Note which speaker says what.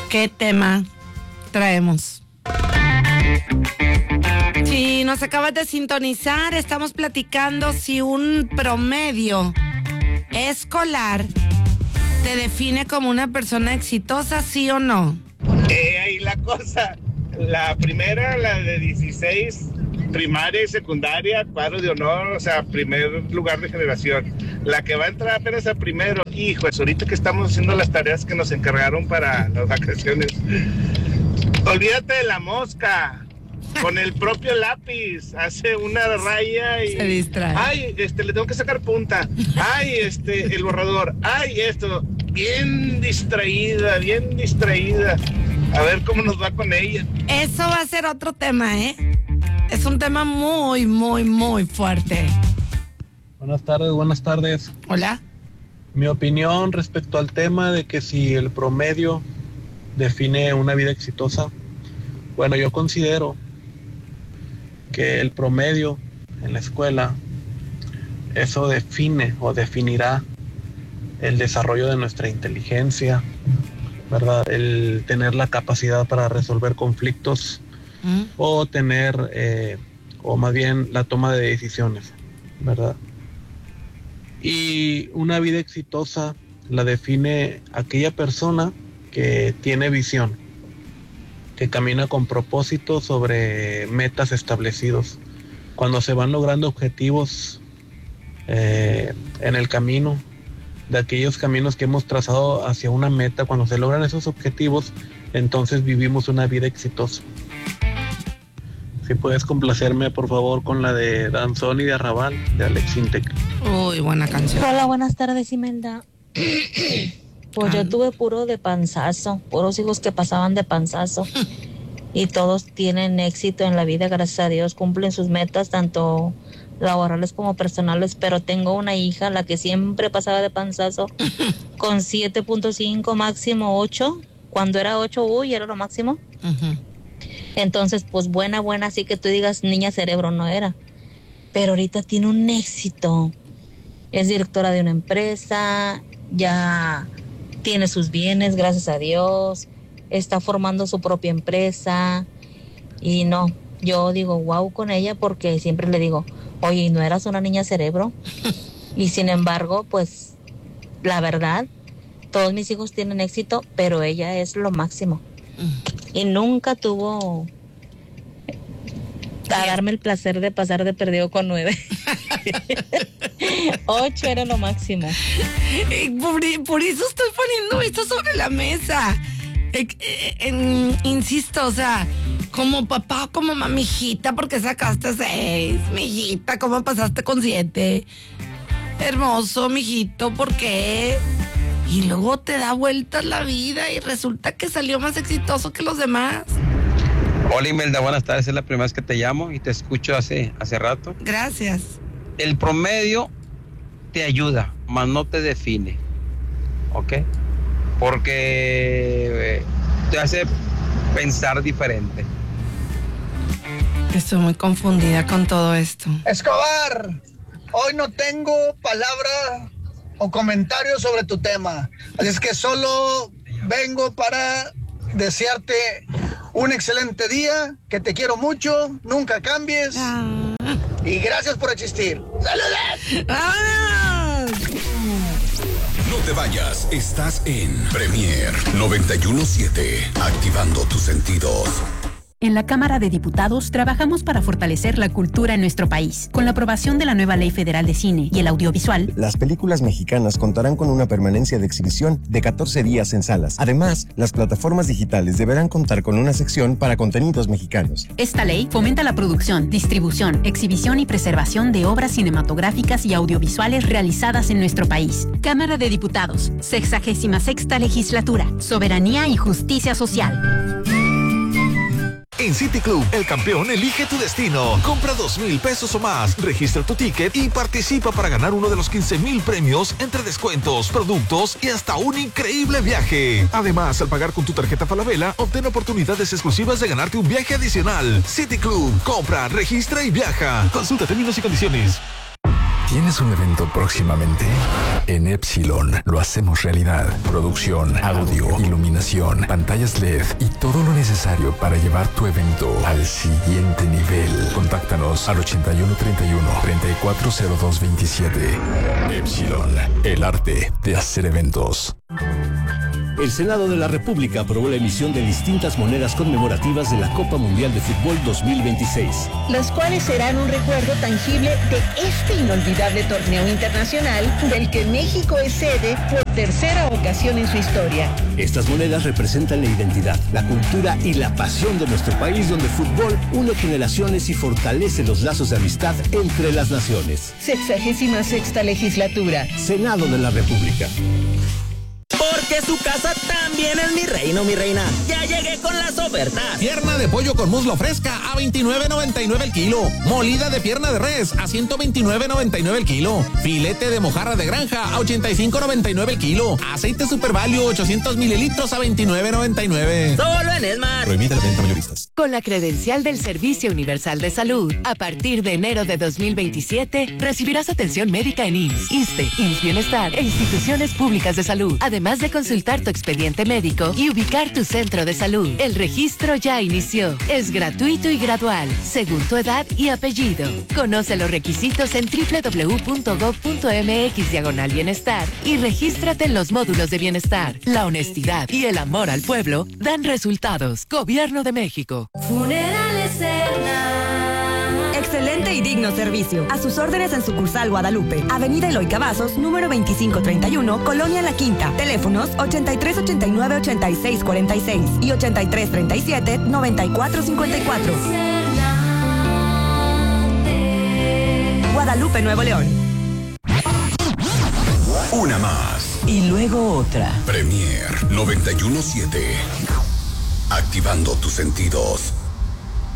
Speaker 1: ¿Qué tema traemos? Si nos acabas de sintonizar, estamos platicando si un promedio escolar te define como una persona exitosa, ¿sí o no?
Speaker 2: Ahí la cosa, la primera, la de 16, primaria y secundaria, cuadro de honor, o sea, primer lugar de generación. La que va a entrar apenas a primero, hijo, es ahorita que estamos haciendo las tareas que nos encargaron para las vacaciones. Olvídate de la mosca. Con el propio lápiz hace una raya y...
Speaker 1: Se distrae.
Speaker 2: Ay, le tengo que sacar punta. Ay, el borrador. Ay, esto. Bien distraída, bien distraída. A ver cómo nos va con ella.
Speaker 1: Eso va a ser otro tema, ¿eh? Es un tema muy, muy, muy fuerte.
Speaker 3: Buenas tardes.
Speaker 1: Hola.
Speaker 3: Mi opinión respecto al tema de que si el promedio define una vida exitosa, bueno, yo considero que el promedio en la escuela, eso define o definirá el desarrollo de nuestra inteligencia, ¿verdad? El tener la capacidad para resolver conflictos o tener, o más bien la toma de decisiones, ¿verdad? Y una vida exitosa la define aquella persona que tiene visión, que camina con propósito sobre metas establecidos. Cuando se van logrando objetivos en el camino, de aquellos caminos que hemos trazado hacia una meta, cuando se logran esos objetivos, entonces vivimos una vida exitosa. Si puedes complacerme, por favor, con la de Danzón y de Arrabal, de Alex Intec.
Speaker 1: Uy, buena canción.
Speaker 4: Hola, buenas tardes, Imelda. Pues yo tuve puro de panzazo, puros hijos que pasaban de panzazo. Y todos tienen éxito en la vida, gracias a Dios, cumplen sus metas, tanto laborales como personales, pero tengo una hija, la que siempre pasaba de panzazo, con 7.5, máximo 8, cuando era 8, era lo máximo. Entonces, pues buena, así que tú digas niña cerebro, no era. Pero ahorita tiene un éxito, es directora de una empresa, ya tiene sus bienes, gracias a Dios, está formando su propia empresa, y no, yo digo wow con ella, porque siempre le digo, oye, ¿no eras una niña cerebro? Y sin embargo, pues, la verdad, todos mis hijos tienen éxito, pero ella es lo máximo. Y nunca tuvo a darme el placer de pasar de perdido con 9. 8 era lo máximo.
Speaker 1: Por eso estoy poniendo esto sobre la mesa. Insisto, o sea, como papá, como mamá, mijita, ¿por qué sacaste 6? Mijita, ¿cómo pasaste con 7? Hermoso, mijito, ¿por qué? Y luego te da vueltas la vida y resulta que salió más exitoso que los demás.
Speaker 5: Hola Imelda, buenas tardes, es la primera vez que te llamo y te escucho hace rato.
Speaker 1: Gracias.
Speaker 5: El promedio te ayuda, mas no te define, ¿ok? Porque te hace pensar diferente.
Speaker 1: Estoy muy confundida con todo esto.
Speaker 6: Escobar, hoy no tengo palabra o comentario sobre tu tema, así es que solo vengo para desearte un excelente día, que te quiero mucho, nunca cambies y gracias por existir.
Speaker 1: ¡Saludos!
Speaker 7: No te vayas, estás en Premier 91.7, activando tus sentidos.
Speaker 8: En la Cámara de Diputados trabajamos para fortalecer la cultura en nuestro país. Con la aprobación de la nueva Ley Federal de Cine y el Audiovisual,
Speaker 9: las películas mexicanas contarán con una permanencia de exhibición de 14 días en salas. Además, las plataformas digitales deberán contar con una sección para contenidos mexicanos.
Speaker 8: Esta ley fomenta la producción, distribución, exhibición y preservación de obras cinematográficas y audiovisuales realizadas en nuestro país. Cámara de Diputados, 66ª Legislatura, Soberanía y Justicia Social.
Speaker 10: En City Club, el campeón elige tu destino. Compra 2,000 pesos o más, registra tu ticket y participa para ganar uno de los 15,000 premios entre descuentos, productos y hasta un increíble viaje. Además, al pagar con tu tarjeta Falabella, obtén oportunidades exclusivas de ganarte un viaje adicional. City Club, compra, registra y viaja. Consulta términos y condiciones.
Speaker 11: ¿Tienes un evento próximamente? En Epsilon lo hacemos realidad. Producción, audio, iluminación, pantallas LED y todo lo necesario para llevar tu evento al siguiente nivel. Contáctanos al 8131-340227. Epsilon, el arte de hacer eventos.
Speaker 12: El Senado de la República aprobó la emisión de distintas monedas conmemorativas de la Copa Mundial de Fútbol 2026.
Speaker 13: Las cuales serán un recuerdo tangible de este inolvidable torneo internacional del que México es sede por tercera ocasión en su historia.
Speaker 12: Estas monedas representan la identidad, la cultura y la pasión de nuestro país, donde el fútbol une generaciones y fortalece los lazos de amistad entre las naciones.
Speaker 13: 66ª legislatura.
Speaker 12: Senado de la República.
Speaker 14: Porque su casa también es mi reino, mi reina. Ya llegué con las ofertas.
Speaker 15: Pierna de pollo con muslo fresca a $29.99 el kilo. Molida de pierna de res a $129.99 el kilo. Filete de mojarra de granja a $85.99 el kilo. Aceite Super Value 800 mililitros a $29.99.
Speaker 14: Solo en Esmar.
Speaker 15: Prohibida la venta mayoristas.
Speaker 16: Con la credencial del Servicio Universal de Salud, a partir de enero de 2027, recibirás atención médica en IMSS, ISSSTE, IMSS Bienestar e instituciones públicas de salud. Además de consultar tu expediente médico y ubicar tu centro de salud. El registro ya inició. Es gratuito y gradual, según tu edad y apellido. Conoce los requisitos en www.gov.mx/bienestar y regístrate en los módulos de bienestar. La honestidad y el amor al pueblo dan resultados. Gobierno de México.
Speaker 17: Funerales Serna. Excelente y digno servicio. A sus órdenes en sucursal Guadalupe, Avenida Eloy Cavazos, número 2531, Colonia La Quinta. Teléfonos 8389-8646 y 8337-9454. Guadalupe, Nuevo León.
Speaker 7: Una más.
Speaker 18: Y luego otra.
Speaker 7: Premier 91.7. Activando tus sentidos.